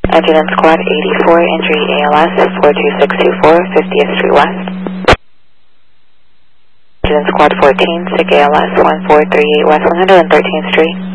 Engine Squad 84, injury ALS 42624, 50th Street West. Engine Squad 14, sick ALS 1438 West 113th Street.